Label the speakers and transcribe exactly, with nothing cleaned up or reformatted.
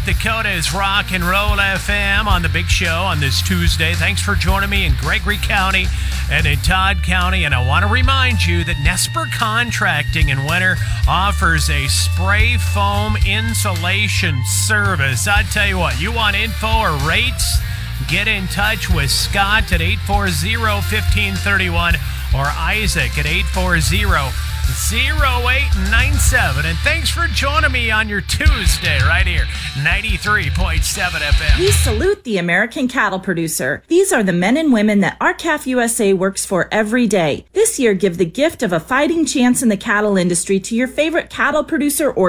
Speaker 1: Dakota's Rock and Roll F M on the Big Show on this Tuesday. Thanks for joining me in Gregory County and in Todd County. And I want to remind you that Nesper Contracting in winter offers a spray foam insulation service. I tell you what, you want info or rates? Get in touch with Scott at eight four zero, one five three one or Isaac at eight four zero, zero eight nine seven. And thanks for joining me on your Tuesday right here, ninety-three point seven F M.
Speaker 2: We salute the American cattle producer. These are the men and women that R C A F U S A works for every day. This year, give the gift of a fighting chance in the cattle industry to your favorite cattle producer or